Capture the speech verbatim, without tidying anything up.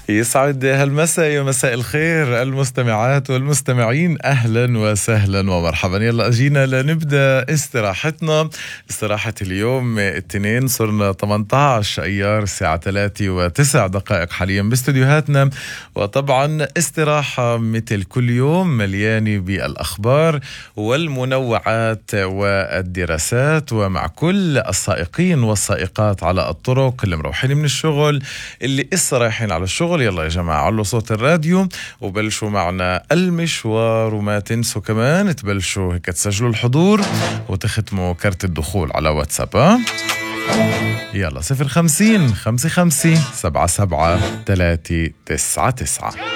يسعد هالمساء، يا مساء الخير المستمعات والمستمعين، أهلا وسهلا ومرحبا. يلا أجينا لنبدأ استراحتنا، استراحة اليوم الاثنين، صرنا ثمانية عشر أيار الساعة ثلاثة وتسع دقائق حاليا باستديوهاتنا. وطبعا استراحة مثل كل يوم مليانة بالأخبار والمنوعات والدراسات، ومع كل السائقين والسائقات على الطرق اللي مروحين من الشغل، اللي إسا رايحين على الشغل. يلا يا جماعة علوا صوت الراديو وبلشوا معنا المشوار، وما تنسوا كمان تبلشوا هيك تسجلوا الحضور وتختموا كارت الدخول على واتساب. ها؟ يلا صفر خمسين خمسة خمسة سبعة سبعة ثلاثة تسعة تسعة.